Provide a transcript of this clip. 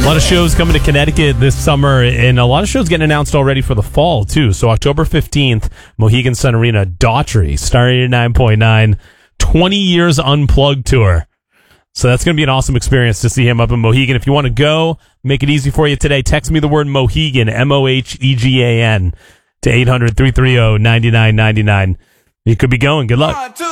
A lot of shows coming to Connecticut this summer, and a lot of shows getting announced already for the fall, too. So October 15th, Mohegan Sun Arena, Daughtry, Star 89.9, 20 Years Unplugged Tour. So that's going to be an awesome experience to see him up in Mohegan. If you want to go, make it easy for you today. Text me the word Mohegan, Mohegan, to 800-330-9999. You could be going. Good luck.